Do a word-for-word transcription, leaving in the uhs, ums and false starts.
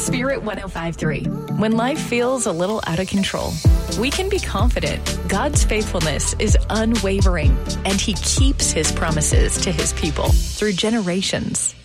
Spirit one oh five three. When life feels a little out of control, we can be confident God's faithfulness is unwavering, and he keeps his promises to his people through generations.